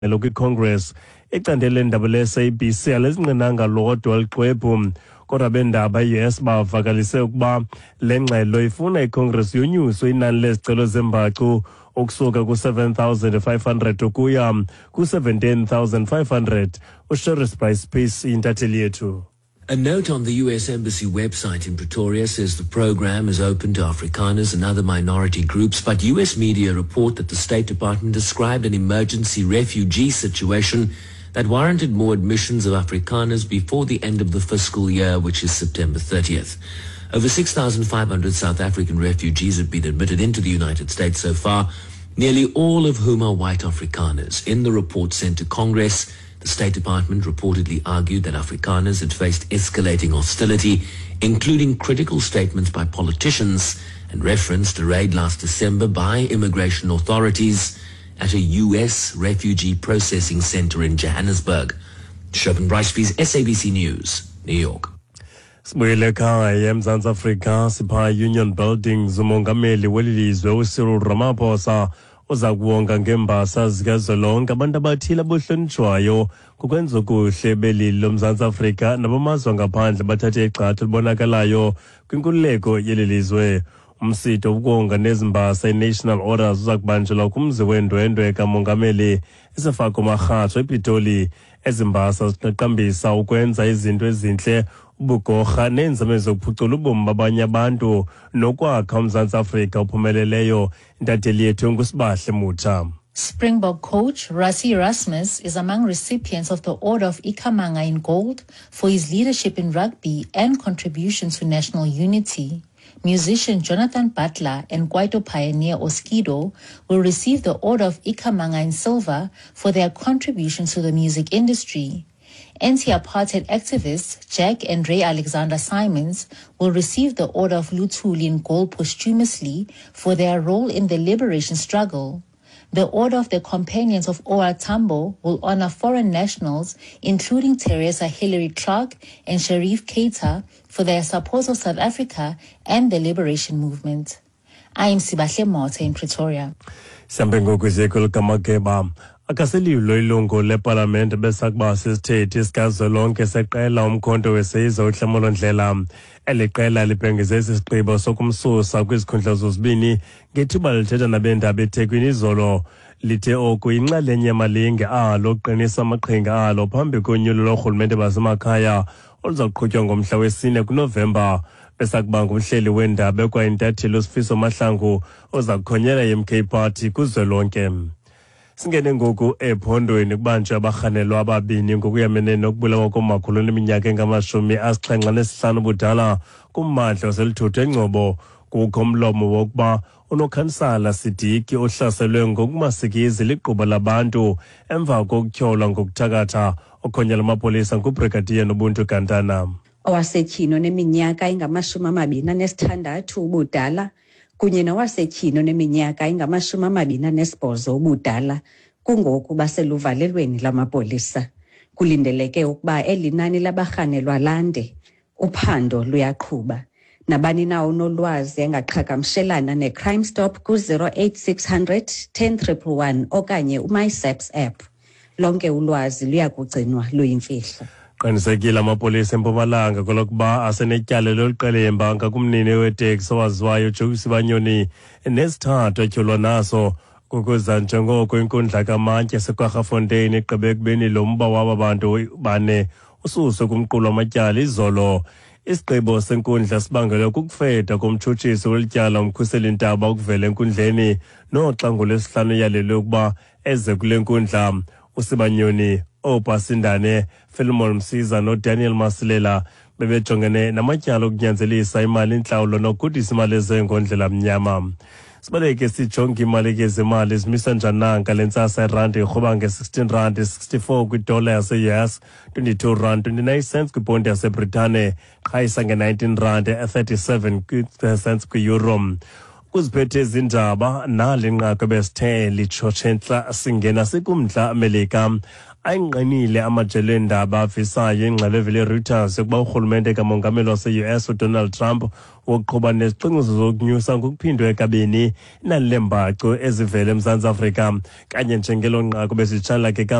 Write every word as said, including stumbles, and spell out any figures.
lo kwiCongress icandelo leendaba le-S A B C alizinqinanga lodwa lixwebhu kodwa bendaba yes bavakalise ukuba le ngxelo ifuna iCongress yonyuswe inani lezicelo zembacu ukusuka ku-seven thousand five hundred ukuya ku-seventeen thousand five hundred. uSheris Bryce Peace intatheli yethu. A note on the U S Embassy website in Pretoria says the program is open to Afrikaners and other minority groups, but U S media report that the State Department described an emergency refugee situation that warranted more admissions of Afrikaners before the end of the fiscal year, which is September thirtieth. Over six thousand five hundred South African refugees have been admitted into the United States so far, nearly all of whom are white Afrikaners. In the report sent to Congress, the State Department reportedly argued that Afrikaners had faced escalating hostility, including critical statements by politicians, and referenced a raid last December by immigration authorities at a U S refugee processing center in Johannesburg. Sherpen Brycefield, S A B C News, New York. Sibuyele ekhaya eMzantsi Afrika sipha Union Buildings umongameli weli lizwe uCyril Ramaphosa uza kuwonga ngembasa zikazwelonke abantu abathile abohlonitshwayo kukwenza okuhle beli loMzantsi Afrika nabamazwe ngaphandle bathathe igxathu libonakalayo kwinkululeko yeli lizwe. Umsitho wokuwonga nezimbasa i-National Orders uza kubanjelwa kumzi wendwendwe kamongameli isifako marhatsho ePitoli. Ezimbasa ziqaqambisa ukwenza izinto ezintle, ubugorha neenzame zokuphucula ubomi babanye abantu nokwakha uMzantsi Afrika uphumeleleyo. Intatheli yethu nguSibahle Mutsha. Springbok coach Rassie Erasmus is among recipients of the Order of Ikhamanga in Gold for his leadership in rugby and contributions to national unity. Musician Jonathan Butler and Kwaito pioneer Oskido will receive the Order of Ikhamanga in Silver for their contributions to the music industry. Anti-apartheid activists Jack and Ray Alexander Simons will receive the Order of Luthuli in Gold posthumously for their role in the liberation struggle. The Order of the Companions of O R Tambo will honor foreign nationals, including Teresa Hilary Clark and Sharif Keita, for their support of South Africa and the liberation movement. I am Sibahle Mota in Pretoria. Akaselilo ilungu leParlamente besakuba sisithethi sikazwelonke seqela umkhonto wesizwe uHlamulondlela. Eli qela libhengeze isigqibo sokumsusa kwizikhundla zozibini ngethuba lithetha nabendaba eThekwini izolo. Lithe oku inxalenye yamalinge alo qinisa amaqhinga alo phambi konyulo lorhulumente basemakhaya oluzakuqhutywa ngomhla wesine kuNovemba. Besakuba ngumhleli wendaba ekwayintatheli uSifiso Mahlangu ozakukhonyela i-M K Party kuzwelonke. Singene ngoku ephondweni kubanjwe abarhanelwa ababini ngokuyamene nokubulawa komakhulu neminyaka engamashumi asixhenxe nesihlanu ubudala kummandla waselithuthu eNgcobo. Kukho umlomo wokuba unokhansala Sidiki ohlaselwe ngokumasikizi liqhuba labantu emva kokutyholwa ngokuthakatha. Okhonyela amapolisa nguBrigadier Nobuntu Gantana. Owasetyhino neminyaka engamashumi amabini anesithandathu ubudala kunye nowasetyhino neminyaka engamashumi amabini anesibhozo ubudala kungoku baseluvalelweni lamapolisa. Kulindeleke ukuba eli nani labarhanelwa lande. Uphando luyaqhuba. Nabani na unolwazi engaqhagamshelana neCrime Stop ku-zero eight six hundred ten triple one okanye uMySAPS app. Lonke ulwazi luyakugcinwa luyimfihlo. Qinisekile amapolisa eMpumalanga kolokuba asenetyala loluqelemba ngakumnini weteksi owaziwayo uJoyce Banyoni nesithathu etyholwa naso kukuza njengoko inkundla kamantye seKwarhafontein igqibe ekubeni lo mba waba bantu bane ususwe kumqulu wamatyala izolo. Isigqibo senkundla sibangelwe kukufeda komtshutshisi welityala umkhuselintaba ukuvela enkundleni noxa ngolwesihlanu yalelwe ukuba eze kule nkundla. uSibanyoni, oPasindane, Philemon Msiza noDaniel Masilela bebejongene namatyala okunyanzelisa imali intlawulo nokudisa imali ezengondlela mnyama. Sibaleke sijonge imali gezimali zimisa njananga lentsasa erandi irhuba nge-sixteen rand sixty-four kwidola yase-U S, twenty-two rand twenty-nine cents kwiponti yaseBritane, qhayisa nge-nineteen rand thirty-seven cents kwi-euro. kuziphethe izindaba nali nqaku besithe litshotshentla singena sikumntla Melika ayinqenile amajelo endaba avisayo ingxelevele Reuters ukuba urhulumente kamongameli wase-U S uDonald Trump wokuqhuba nezicwangciso zokunyusa ngokuphindwe ekabini inani leembacu ezivela eMzantsi Afrika kanye njengelo nqaku besitshala ke